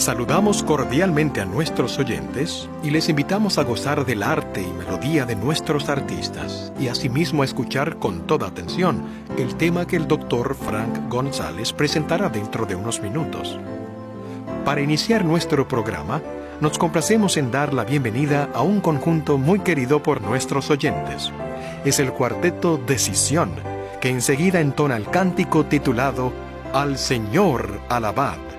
Saludamos cordialmente a nuestros oyentes y les invitamos a gozar del arte y melodía de nuestros artistas y asimismo a escuchar con toda atención el tema que el Dr. Frank González presentará dentro de unos minutos. Para iniciar nuestro programa, nos complacemos en dar la bienvenida a un conjunto muy querido por nuestros oyentes. Es el cuarteto Decisión, que enseguida entona el cántico titulado Al Señor alabad.